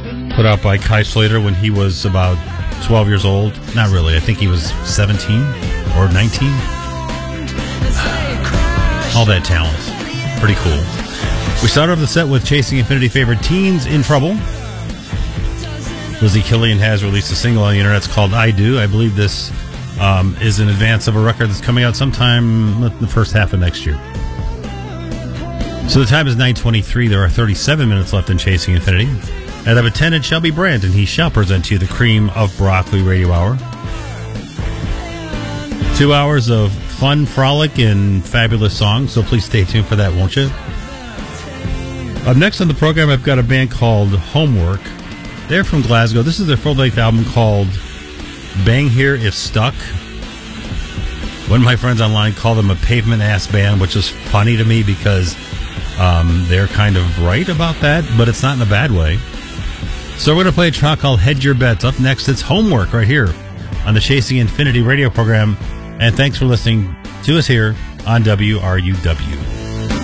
put out by Kai Slater when he was about 12 years old. Not really. I think he was 17 or 19. All that talent. Pretty cool. We started off the set with Chasing Infinity favorite Teens in Trouble. Lizzie Killian has released a single on the internet. It's called I Do. I believe this is in advance of a record that's coming out sometime in the first half of next year. So the time is 9:23. There are 37 minutes left in Chasing Infinity. At number 10, it shall be Brandon. He shall present to you the cream of broccoli radio hour. 2 hours of fun, frolic, and fabulous songs, so please stay tuned for that, won't you? Up next on the program, I've got a band called Homework. They're from Glasgow. This is their full-length album called Bang Here If Stuck. One of my friends online called them a pavement-ass band, which is funny to me because they're kind of right about that, but it's not in a bad way. So we're going to play a track called Hedge Your Bets. Up next, it's Homework right here on the Chasing Infinity radio program. And thanks for listening to us here on WRUW.